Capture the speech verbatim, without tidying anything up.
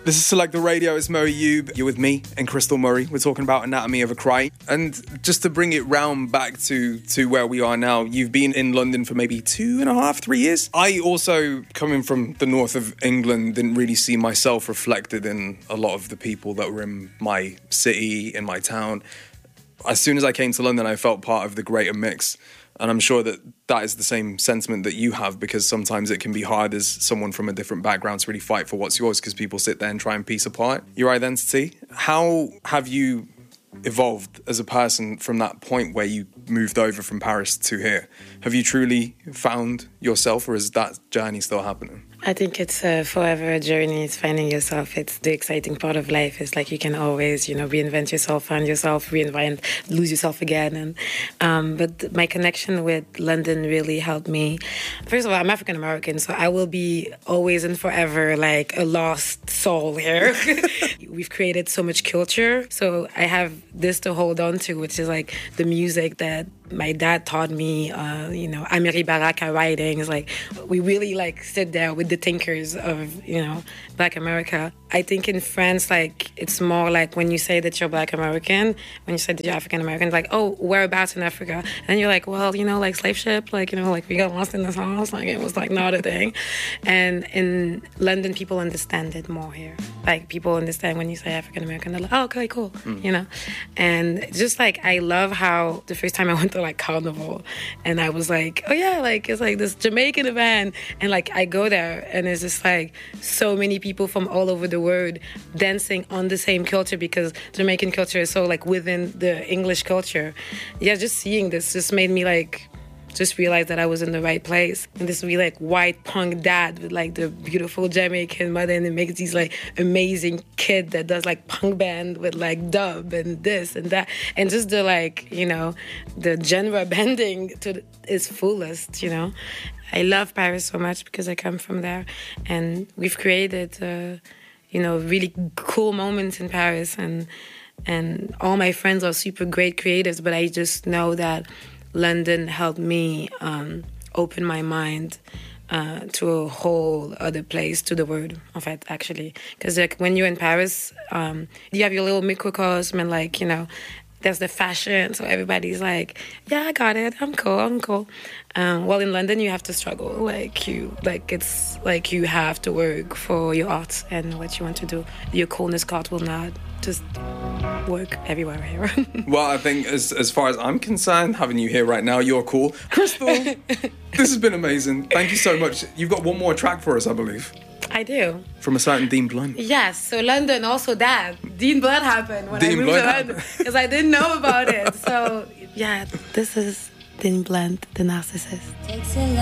This is Select the Radio. It's Mo Ayub. You're with me and Crystal Murray. We're talking about Anatomy of a Cry. And just to bring it round back to, to where we are now, you've been in London for maybe two and a half, three years. I also, coming from the north of England, didn't really see myself reflected in a lot of the people that were in my city, in my town. As soon as I came to London, I felt part of the greater mix. And I'm sure that that is the same sentiment that you have, because sometimes it can be hard as someone from a different background to really fight for what's yours, because people sit there and try and piece apart your identity. How have you evolved as a person from that point where you moved over from Paris to here? Have you truly found yourself, or is that journey still happening? I think it's a forever journey. It's finding yourself. It's the exciting part of life. It's like you can always, you know, reinvent yourself, find yourself, reinvent, lose yourself again. And um, but my connection with London really helped me. First of all, I'm African American, so I will be always and forever like a lost soul here. We've created so much culture, so I have this to hold on to, which is like the music that my dad taught me, uh, you know, Amiri Baraka writings. Like, we really, like, sit there with the thinkers of, you know, Black America. I think in France, like, it's more like when you say that you're Black American, when you say that you're African American, it's like, oh, whereabouts in Africa? And you're like, well, you know, like, slave ship, like, you know, like, we got lost in this house. Like, it was, like, not a thing. And in London, people understand it more here. Like, people understand when you say African American, they're like, oh, okay, cool, mm. you know? And just, like, I love how the first time I went to, like, Carnival, and I was like, oh, yeah, like, it's, like, this Jamaican event. And, like, I go there, and it's just, like, so many people from all over the world dancing on the same culture, because Jamaican culture is so, like, within the English culture. Yeah, just seeing this just made me, like, just realize that I was in the right place. And this really, like, white punk dad with, like, the beautiful Jamaican mother, and it makes these, like, amazing kid that does, like, punk band with, like, dub and this and that. And just the, like, you know, the genre bending to its fullest, you know. I love Paris so much because I come from there. And we've created, uh, you know, really cool moments in Paris. And, and all my friends are super great creatives, but I just know that London helped me um, open my mind uh, to a whole other place, to the world, en fait, actually. Because like, when you're in Paris, um, you have your little microcosm, and, like, you know, there's the fashion, so everybody's like, yeah, I got it, I'm cool, I'm cool. Um, while in London, you have to struggle. Like, you, like, it's like you have to work for your art and what you want to do. Your coolness card will not just work everywhere here. Well, I think as as far as I'm concerned, having you here right now, you're cool. Crystal, this has been amazing. Thank you so much. You've got one more track for us, I believe. I do. From a certain Dean Blunt. Yes, so London, also that. Dean Blunt happened when Dean I moved Blunt to London. Because I didn't know about it. So, yeah, this is Dean Blunt, the narcissist.